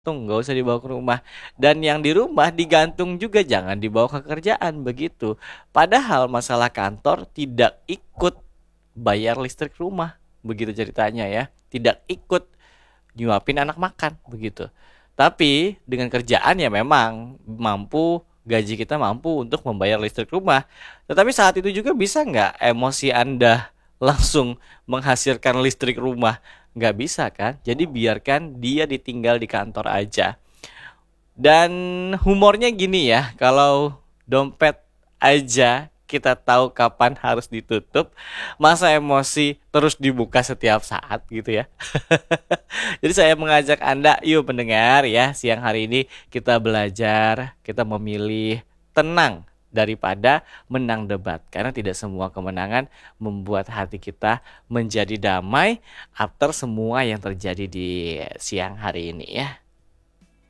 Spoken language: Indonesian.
nggak usah dibawa ke rumah. Dan yang di rumah digantung juga, jangan dibawa ke kerjaan begitu. Padahal masalah kantor tidak ikut bayar listrik rumah, begitu ceritanya ya. Tidak ikut nyuapin anak makan begitu. Tapi dengan kerjaan ya memang mampu, gaji kita mampu untuk membayar listrik rumah. Tetapi saat itu juga bisa nggak emosi Anda langsung menghasilkan listrik rumah? Nggak bisa kan? Jadi biarkan dia ditinggal di kantor aja. Dan humornya gini ya, kalau dompet aja kita tahu kapan harus ditutup, masa emosi terus dibuka setiap saat gitu ya. Jadi saya mengajak Anda, yuk pendengar ya, siang hari ini kita belajar, kita memilih tenang daripada menang debat. Karena tidak semua kemenangan membuat hati kita menjadi damai after semua yang terjadi di siang hari ini ya.